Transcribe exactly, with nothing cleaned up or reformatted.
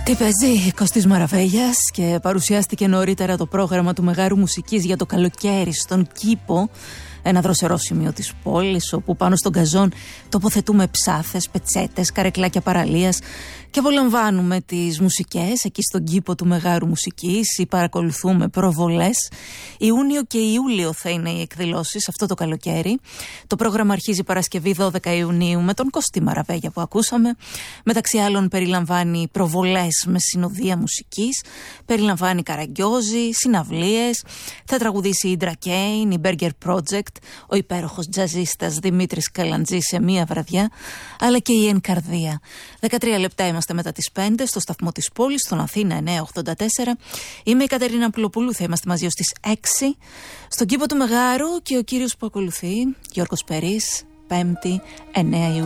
Τι παίζει, Κωστής Μαραβέγιας, και παρουσιάστηκε νωρίτερα το πρόγραμμα του Μεγάρου Μουσικής για το καλοκαίρι στον Κήπο, ένα δροσερό σημείο της πόλης, όπου πάνω στον γκαζόν τοποθετούμε ψάθες, πετσέτες, καρεκλάκια παραλίας και απολαμβάνουμε τις μουσικές εκεί στον Κήπο του Μεγάρου Μουσικής ή παρακολουθούμε προβολές. Ιούνιο και Ιούλιο θα είναι οι εκδηλώσεις αυτό το καλοκαίρι. Το πρόγραμμα αρχίζει Παρασκευή δώδεκα Ιουνίου με τον Κωστή Μαραβέγια που ακούσαμε. Μεταξύ άλλων περιλαμβάνει προβολές με συνοδεία μουσικής, περιλαμβάνει καραγκιόζι, συναυλίες, θα τραγουδήσει η Indra Kane, η Burger Project, ο υπέροχος τζαζίστας Δημήτρης Καλαντζής σε μία βραδιά, αλλά και η Ενκαρδία. δεκατρία λεπτά είμαστε μετά τις πέντε στο σταθμό της πόλης, στον Αθήνα εννιακόσια ογδόντα τέσσερα. Είμαι η Κατερίνα Πουλοπούλου, θα είμαστε μαζί ως τις έξι στον Κήπο του Μεγάρου, και ο κύριος που ακολουθεί, Γιώργος Περής, Πέμπτη εννέα Ιουλίου.